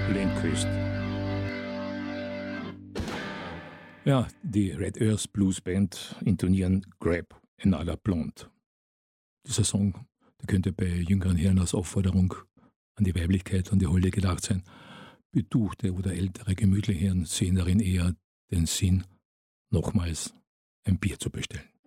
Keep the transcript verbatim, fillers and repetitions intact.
Lindquist. Ja, die Red Earth Blues Band intonieren Grab in à la Blonde. Dieser Song, der könnte bei jüngeren Herren als Aufforderung an die Weiblichkeit, an die Holde gedacht sein. Betuchte oder ältere gemütliche Herren sehen darin eher den Sinn, nochmals ein Bier zu bestellen.